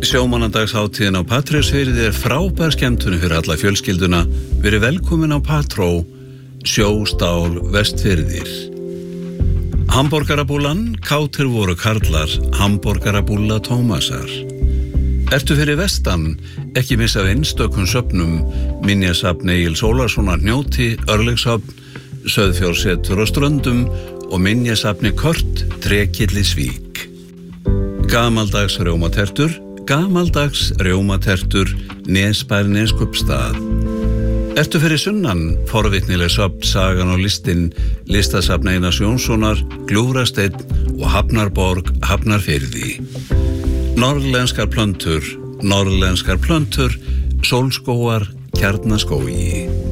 Sjómannadagshátíðin á Patreksfirði frábær skemmtun fyrir alla fjölskylduna. Verið velkomin á Patró, sjóstál Vestfirðir. Hamborgarabúlan, kátir voru karlar, hamborgarabúlla Tómasar. Ertu fyrir vestan, ekki missa af einstökum söfnum, minjasafn Egils Ólafssonar Hnjóti, Örlygshöfn, Sauðfjársetur á Ströndum og minjasafni Kört, Trékyllisvík. Gamaldags rjómatertur, Nesbær Neskupstað. Ertu fyrir sunnan, forvitnileg söfn, sagan og listin, listasafn Einars Jónssonar, Gljúfrasteinn og Hafnarborg, Hafnarfirði. Norðlenskar plöntur, sólskógar, Kjarnaskógi.